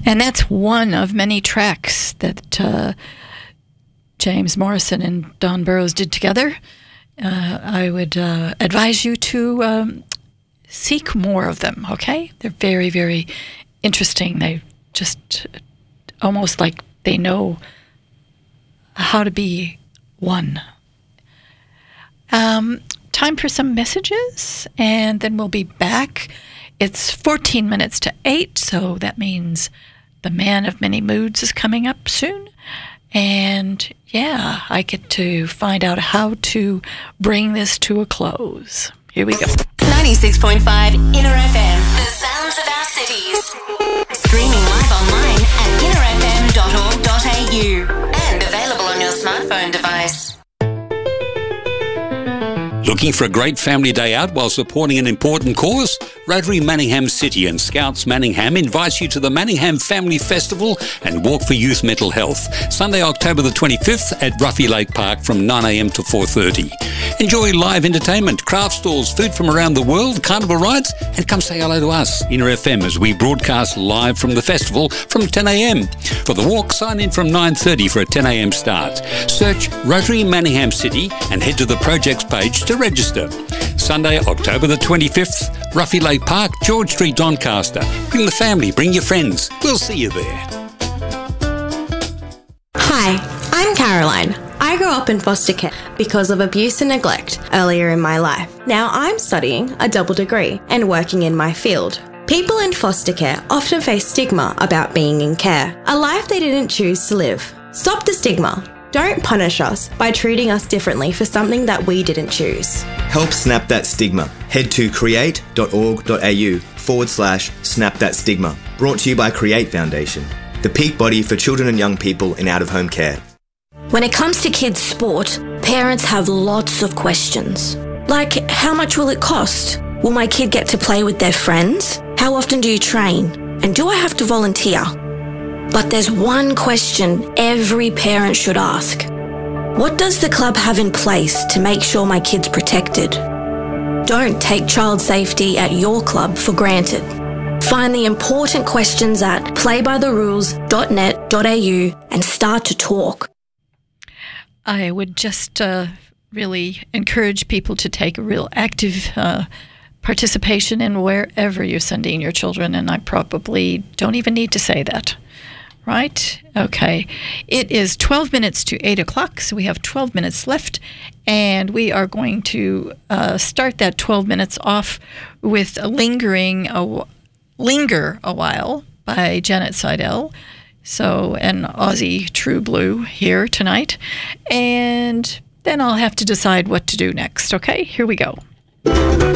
And that's one of many tracks that James Morrison and Don Burrows did together. I would advise you to seek more of them, okay? They're very, very interesting. They just almost like they know how to be one. Time for some messages, and then we'll be back. It's 14 minutes to 8, so that means the Man of Many Moods is coming up soon. And yeah, I get to find out how to bring this to a close. Here we go. 96.5 Inner FM, the sounds of our cities. Streaming live online at innerfm.org.au and available on your smartphone device. Looking for a great family day out while supporting an important cause? Rotary Manningham City and Scouts Manningham invites you to the Manningham Family Festival and Walk for Youth Mental Health, Sunday, October the 25th at Ruffy Lake Park from 9 a.m. to 4:30. Enjoy live entertainment, craft stalls, food from around the world, carnival rides, and come say hello to us, Inner FM, as we broadcast live from the festival from 10 a.m. For the walk, sign in from 9:30 for a 10 a.m. start. Search Rotary Manningham City and head to the projects page to register. Sunday, October the 25th, Ruffy Lake Park, George Street, Doncaster. Bring the family, bring your friends. We'll see you there. Hi, I'm Caroline. I grew up in foster care because of abuse and neglect earlier in my life. Now I'm studying a double degree and working in my field. People in foster care often face stigma about being in care, a life they didn't choose to live. Stop the stigma. Don't punish us by treating us differently for something that we didn't choose. Help snap that stigma. Head to create.org.au/snap that stigma. Brought to you by Create Foundation, the peak body for children and young people in out-of-home care. When it comes to kids' sport, parents have lots of questions. Like, how much will it cost? Will my kid get to play with their friends? How often do you train? And do I have to volunteer? But there's one question every parent should ask. What does the club have in place to make sure my kid's protected? Don't take child safety at your club for granted. Find the important questions at playbytherules.net.au and start to talk. I would just really encourage people to take a real active participation in wherever you're sending your children, and I probably don't even need to say that. Right? Okay. It is 12 minutes to 8 o'clock, so we have 12 minutes left, and we are going to start that 12 minutes off with Linger a While by Janet Seidel. So, an Aussie True Blue here tonight. And then I'll have to decide what to do next. Okay? Here we go.